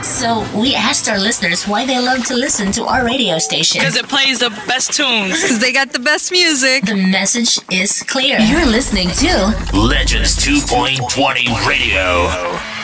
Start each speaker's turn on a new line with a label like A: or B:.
A: So we asked our listeners why they love to listen to our radio station.
B: Because it plays the best tunes.
C: Because they got the best music.
A: The message is clear. You're listening to
D: Legends 2.20 Radio.